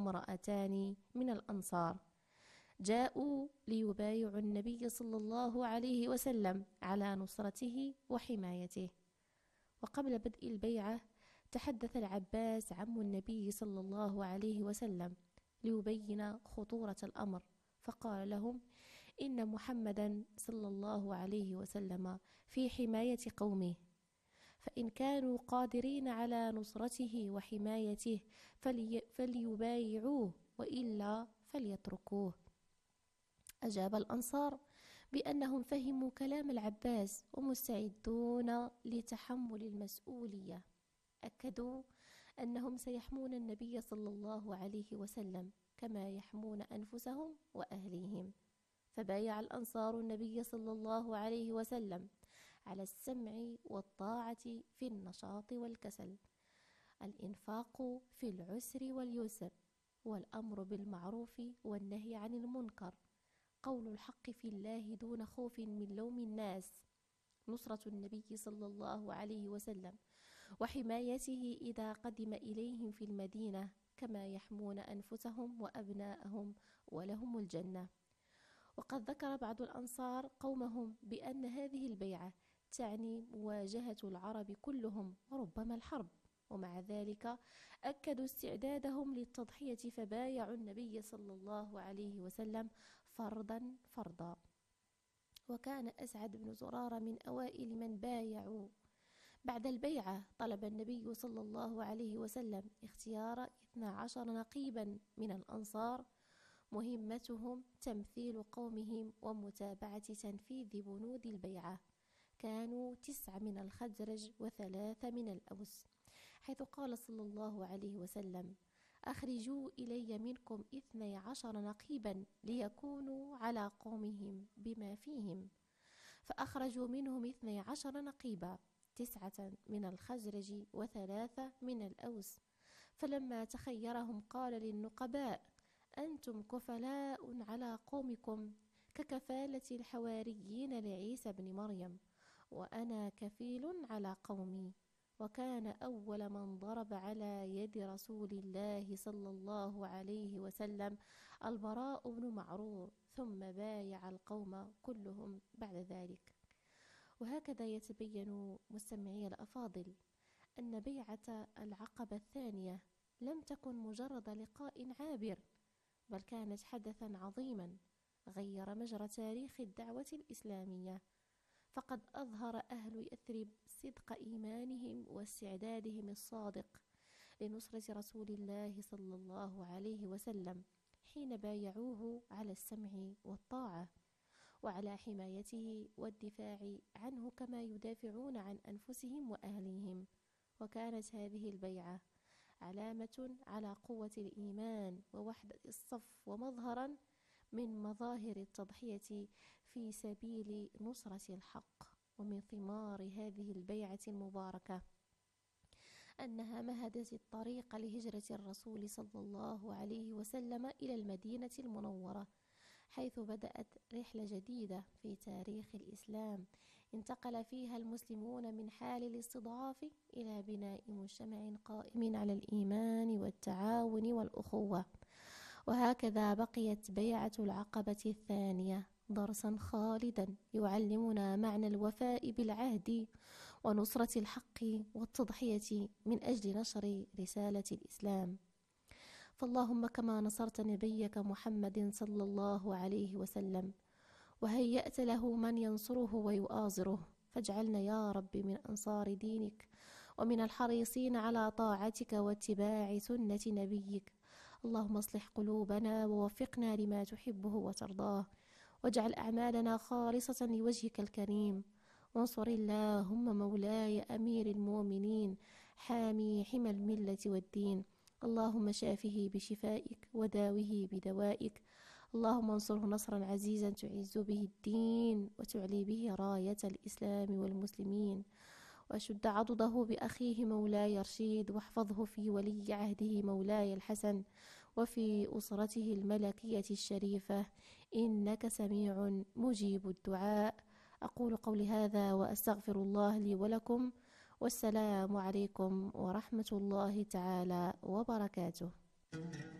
امرأتان من الأنصار جاءوا ليبايعوا النبي صلى الله عليه وسلم على نصرته وحمايته. وقبل بدء البيعة تحدث العباس عم النبي صلى الله عليه وسلم ليبين خطورة الأمر، فقال لهم: إن محمدا صلى الله عليه وسلم في حماية قومه، فإن كانوا قادرين على نصرته وحمايته فليبايعوه، وإلا فليتركوه. أجاب الأنصار بأنهم فهموا كلام العباس ومستعدون لتحمل المسؤولية. أكدوا أنهم سيحمون النبي صلى الله عليه وسلم كما يحمون أنفسهم وأهليهم. فبايع الأنصار النبي صلى الله عليه وسلم على السمع والطاعة في النشاط والكسل، الإنفاق في العسر واليسر، والأمر بالمعروف والنهي عن المنكر، قول الحق في الله دون خوف من لوم الناس، نصرة النبي صلى الله عليه وسلم وحمايته إذا قدم إليهم في المدينة كما يحمون أنفسهم وأبناءهم ولهم الجنة. وقد ذكر بعض الأنصار قومهم بأن هذه البيعة تعني مواجهة العرب كلهم وربما الحرب، ومع ذلك أكدوا استعدادهم للتضحية فبايعوا النبي صلى الله عليه وسلم فردا فردا. وكان أسعد بن زرارة من أوائل من بايعوا. بعد البيعة طلب النبي صلى الله عليه وسلم اختيار 12 نقيبا من الأنصار مهمتهم تمثيل قومهم ومتابعة تنفيذ بنود البيعة. كانوا 9 من الخزرج و3 من الأوس، حيث قال صلى الله عليه وسلم: أخرجوا إلي منكم 12 نقيبا ليكونوا على قومهم بما فيهم. فأخرجوا منهم 12 نقيبا، 9 من الخزرج و3 من الأوس. فلما تخيرهم قال للنقباء: أنتم كفلاء على قومكم ككفالة الحواريين لعيسى بن مريم، وأنا كفيل على قومي. وكان أول من ضرب على يد رسول الله صلى الله عليه وسلم البراء بن معرور، ثم بايع القوم كلهم بعد ذلك. وهكذا يتبين مستمعي الأفاضل أن بيعة العقبة الثانية لم تكن مجرد لقاء عابر، بل كانت حدثا عظيما غير مجرى تاريخ الدعوة الإسلامية. فقد أظهر أهل يثرب صدق إيمانهم واستعدادهم الصادق لنصرة رسول الله صلى الله عليه وسلم حين بايعوه على السمع والطاعة وعلى حمايته والدفاع عنه كما يدافعون عن أنفسهم وأهليهم. وكانت هذه البيعة علامة على قوة الإيمان ووحدة الصف، ومظهرا من مظاهر التضحية في سبيل نصرة الحق. ومن ثمار هذه البيعة المباركة أنها مهدت الطريق لهجرة الرسول صلى الله عليه وسلم إلى المدينة المنورة، حيث بدأت رحلة جديدة في تاريخ الإسلام انتقل فيها المسلمون من حال الاستضعاف إلى بناء مجتمع قائم على الإيمان والتعاون والأخوة. وهكذا بقيت بيعة العقبة الثانية درسا خالدا يعلمنا معنى الوفاء بالعهد ونصرة الحق والتضحية من أجل نشر رسالة الإسلام. فاللهم كما نصرت نبيك محمد صلى الله عليه وسلم وهيأت له من ينصره ويؤازره، فاجعلنا يا رب من أنصار دينك ومن الحريصين على طاعتك واتباع سنة نبيك. اللهم اصلح قلوبنا ووفقنا لما تحبه وترضاه، واجعل أعمالنا خالصة لوجهك الكريم. وانصر اللهم مولاي أمير المؤمنين حامي حمى الملة والدين، اللهم شافه بشفائك وداوه بدوائك. اللهم انصره نصرا عزيزا تعز به الدين وتعلي به راية الإسلام والمسلمين، وأشد عضده بأخيه مولاي رشيد، واحفظه في ولي عهده مولاي الحسن وفي أسرته الملكية الشريفة، إنك سميع مجيب الدعاء. أقول قولي هذا وأستغفر الله لي ولكم، والسلام عليكم ورحمة الله تعالى وبركاته.